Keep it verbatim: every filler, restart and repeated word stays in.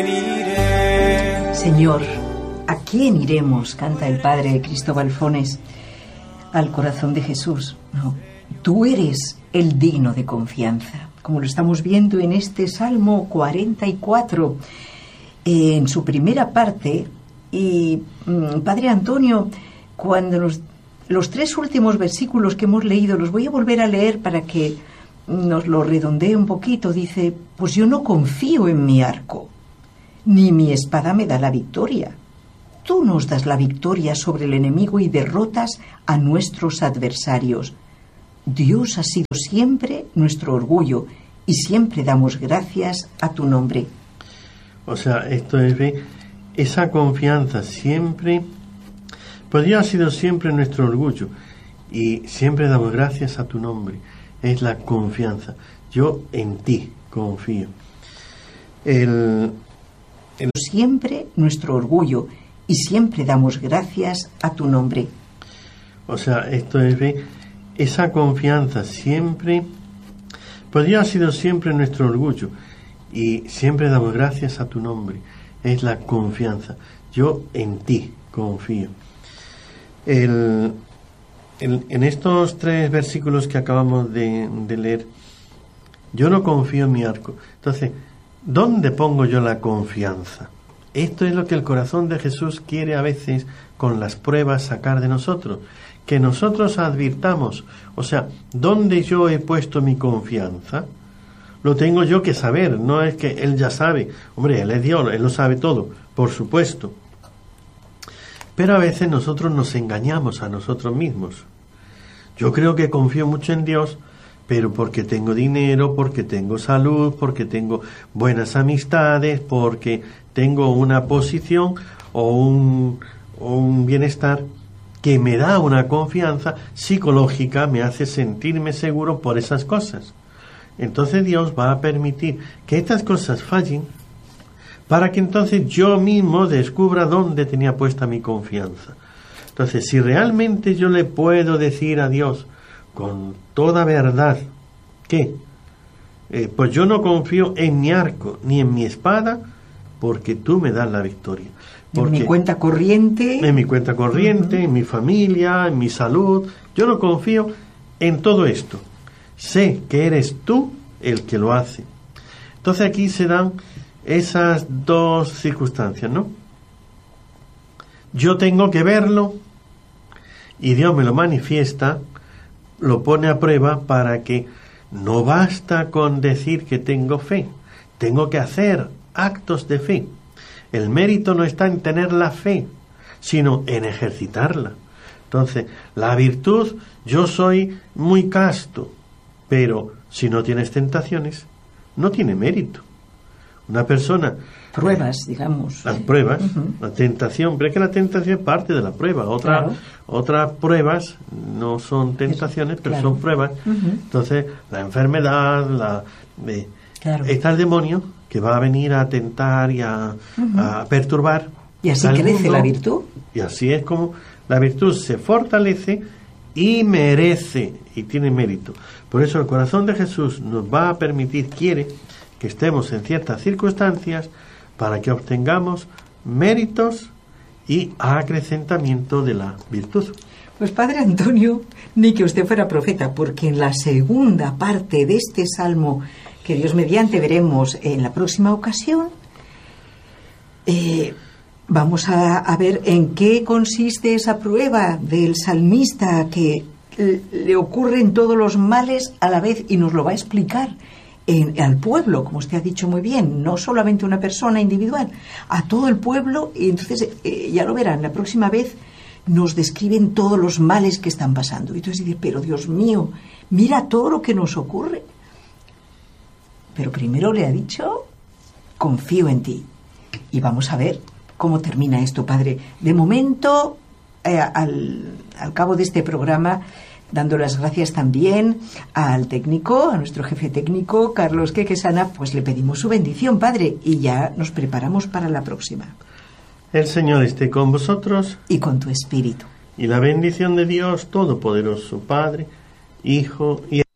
Señor, ¿a quién iremos? Canta el padre Cristóbal Fones. Al corazón de Jesús. No, tú eres el digno de confianza, como lo estamos viendo en este Salmo cuarenta y cuatro, eh, en su primera parte. Y mmm, Padre Antonio, cuando los, los tres últimos versículos que hemos leído, los voy a volver a leer para que nos lo redondee un poquito. Dice: pues yo no confío en mi arco, ni mi espada me da la victoria. Tú nos das la victoria sobre el enemigo y derrotas a nuestros adversarios. Dios ha sido siempre nuestro orgullo y siempre damos gracias a tu nombre. O sea, esto es esa confianza siempre, pues Dios ha sido siempre nuestro orgullo y siempre damos gracias a tu nombre. Es la confianza. Yo en ti confío. El, el... Siempre nuestro orgullo y siempre damos gracias a tu nombre. O sea, esto es esa confianza siempre, pues Dios ha sido siempre nuestro orgullo y siempre damos gracias a tu nombre. Es la confianza. Yo en ti confío. El, el, en estos tres versículos que acabamos de, de leer, yo no confío en mi arco. Entonces, ¿dónde pongo yo la confianza? Esto es lo que el corazón de Jesús quiere a veces con las pruebas sacar de nosotros, que nosotros advirtamos, o sea, ¿dónde yo he puesto mi confianza? Lo tengo yo que saber, no es que Él ya sabe. Hombre, Él es Dios, Él lo sabe todo, por supuesto. Pero a veces nosotros nos engañamos a nosotros mismos. Yo creo que confío mucho en Dios, pero porque tengo dinero, porque tengo salud, porque tengo buenas amistades, porque tengo una posición o un, o un bienestar que me da una confianza psicológica, me hace sentirme seguro por esas cosas. Entonces Dios va a permitir que estas cosas fallen para que entonces yo mismo descubra dónde tenía puesta mi confianza. Entonces, si realmente yo le puedo decir a Dios con toda verdad que eh, pues yo no confío en mi arco ni en mi espada, porque tú me das la victoria. Porque en mi cuenta corriente. En mi cuenta corriente, uh-huh. En mi familia, en mi salud. Yo no confío en todo esto. Sé que eres tú el que lo hace. Entonces aquí se dan esas dos circunstancias, ¿no? Yo tengo que verlo y Dios me lo manifiesta, lo pone a prueba para que no basta con decir que tengo fe. Tengo que hacer actos de fe. El mérito no está en tener la fe, sino en ejercitarla. Entonces, la virtud, yo soy muy casto, pero si no tienes tentaciones, no tiene mérito. Una persona... Pruebas, digamos. Las pruebas, uh-huh. La tentación, pero es que la tentación es parte de la prueba. Otra, claro. Otras pruebas no son tentaciones, pero claro. Son pruebas. Uh-huh. Entonces, la enfermedad, la... Eh, claro. Está el demonio que va a venir a tentar y a, uh-huh. a perturbar. Y así crece mundo, la virtud. Y así es como la virtud se fortalece y merece y tiene mérito. Por eso el corazón de Jesús nos va a permitir, quiere que estemos en ciertas circunstancias para que obtengamos méritos y acrecentamiento de la virtud. Pues Padre Antonio, ni que usted fuera profeta, porque en la segunda parte de este salmo, que Dios mediante veremos en la próxima ocasión, eh, vamos a, a ver en qué consiste esa prueba del salmista que le ocurren todos los males a la vez, y nos lo va a explicar en, al pueblo, como usted ha dicho muy bien, no solamente una persona individual, a todo el pueblo. Y entonces eh, ya lo verán, la próxima vez nos describen todos los males que están pasando. Y entonces dice, pero Dios mío, mira todo lo que nos ocurre. Pero primero le ha dicho, confío en ti. Y vamos a ver cómo termina esto, Padre. De momento, eh, al, al cabo de este programa, dando las gracias también al técnico, a nuestro jefe técnico, Carlos Quequesana, pues le pedimos su bendición, Padre, y ya nos preparamos para la próxima. El Señor esté con vosotros. Y con tu espíritu. Y la bendición de Dios Todopoderoso, Padre, Hijo y